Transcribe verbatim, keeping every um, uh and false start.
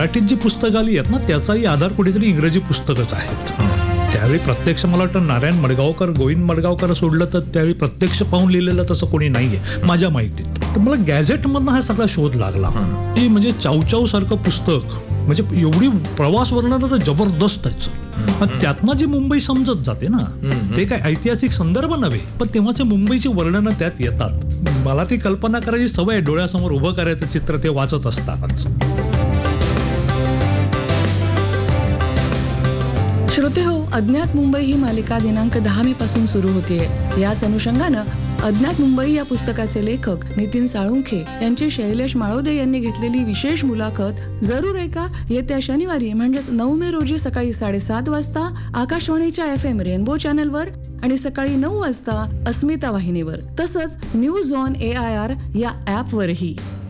मराठीत जी पुस्तकं आली आहेत ना त्याचाही आधार कुठेतरी इंग्रजी पुस्तकच आहेत. त्यावेळी प्रत्यक्ष मला वाटतं नारायण मडगावकर, गोविंद मडगावकर सोडलं तर त्यावेळी प्रत्यक्ष पाहून लिहिलेलं तसं कोणी नाहीये माझ्या माहितीत. तर मला गॅझेटमधनं हा सगळा शोध लागला की म्हणजे चावचाव सारखं पुस्तक म्हणजे एवढी प्रवास वर्णन तर जबरदस्त आहे. त्यातनं जी मुंबई समजत जाते ना ते काय ऐतिहासिक संदर्भ नव्हे पण तेव्हाचे मुंबईची वर्णनं त्यात येतात. मला ती कल्पना करायची सवय डोळ्यासमोर उभं करायचं चित्र ते वाचत असतानाच. श्रोते हो, अज्ञात मुंबई ही मालिका दिनांक दहा मे पासून सुरू होतीये. याच अनुषंगानं अज्ञात मुंबई या पुस्तकाचे लेखक नितीन साळुंखे यांची शैलेश माळोदे यांनी घेतलेली विशेष मुलाखत जरूर ऐका. येत्या शनिवारी म्हणजेच नऊ मे रोजी सकाळी साडेसात वाजता आकाशवाणीच्या एफ एम रेनबो चॅनलवर आणि सकाळी नऊ वाजता अस्मिता वाहिनीवर तसंच news on A I R या ऍपवरही.